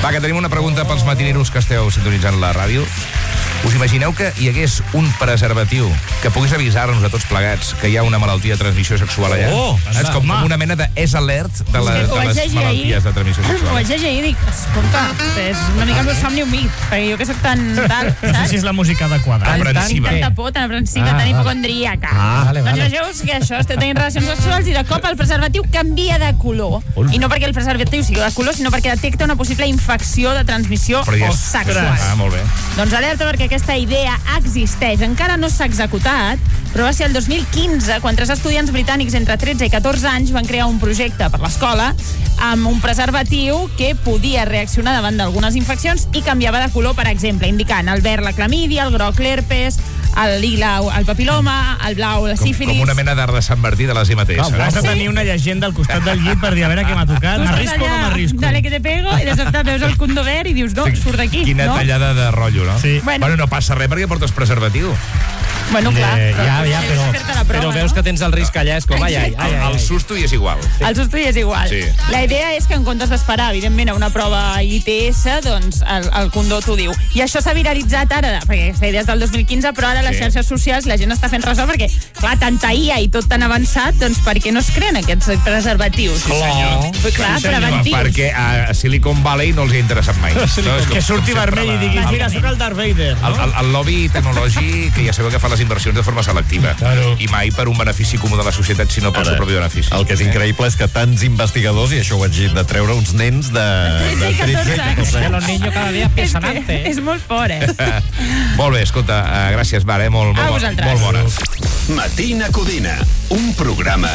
Va, que tenim una pregunta pels matineros que esteu sintonitzant la ràdio. Us imagineu que hi hagués un preservatiu que pogués avisar-nos a tots plegats que hi ha una malaltia de transmissió sexual allà? És com una mena de alert de les malalties de transmissió sexual. Ho vaig llegir i dic, escolta, és una mica el meu somni humit, perquè jo que soc tan tal, No sé si és la música adequada. Aprensiva. tanta por, tan aprensiva, tan hipocondríaca. Doncs imagineu-vos que això, esteu tenint relacions sexuals i de cop el preservatiu canvia de color. I no perquè el preservatiu sigui de color, sinó perquè detecta una possible infecció de transmissió sexual. Molt bé. Doncs alerta, perquè aquesta idea existeix. Encara no s'ha executat, però va ser el 2015 quan 3 estudiants britànics entre 13 i 14 anys van crear un projecte per l'escola amb un preservatiu que podia reaccionar davant d'algunes infeccions i canviava de color, per exemple, indicant el verd la clamídia, el groc l'herpes, el lila el papiloma, el blau la sífilis. Com una mena d'art de Sant Martí de les IMT. Has de tenir una llegenda al costat del llit per dir a veure què m'ha tocat. M'arrisco o no m'arrisco? Dale que te pego, i de sobte veus el condó verd i dius, no, surt d'aquí. Quina tallada de rotllo, no? Sí. Bueno, no passa res perquè portes preservatiu. Bueno, clar. Però veus que tens el risc allà, és com, El susto hi és igual. El susto hi és igual. Sí. La idea és que en comptes d'esperar, evidentment, a una prova ITS, doncs el condó t'ho diu. I això s'ha viralitzat ara, perquè aquesta idea és del 2015, però ara a les xarxes socials la gent està fent ressò perquè, clar, tanta IA i tot tan avançat, doncs per què no es creen aquests preservatius? Clar, preventius. Perquè a Silicon Valley no els hi ha interessat mai. Que surti vermell i diguis, mira, sóc el Darth Vader. El lobby tecnològic, que ja sabeu que fa les inversions de forma selectiva. I mai per un benefici comú de la societat, sinó pel seu propi benefici. El que és increïble és que tants investigadors, i això ho haig de treure, uns nens de 13 i 14 anys. Los niños cada día piensan antes. És molt fort, Molt bé, escolta, gràcies, Mare, molt bones. Matina Codina, un programa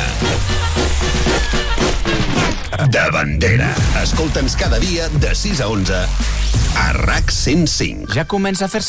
de bandera. Escolta'ns cada dia de 6 a 11 a RAC 105. Ja comença a fer-se